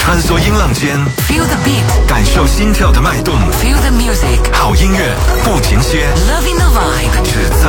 穿梭音浪间 Feel the beat， 感受心跳的脉动 Feel the music， 好音乐不停歇 Loving the vibe， 只